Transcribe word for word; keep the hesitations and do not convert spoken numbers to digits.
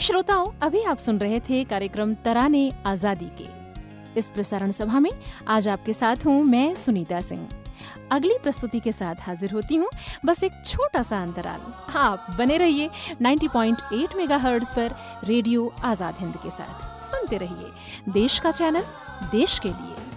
श्रोताओं, अभी आप सुन रहे थे कार्यक्रम तराने आजादी के। इस प्रसारण सभा में आज आपके साथ हूँ मैं सुनीता सिंह। अगली प्रस्तुति के साथ हाजिर होती हूँ, बस एक छोटा सा अंतराल। आप बने रहिए नब्बे पॉइंट आठ मेगाहर्ट्ज पर रेडियो आजाद हिंद के साथ। सुनते रहिए देश का चैनल, देश के लिए।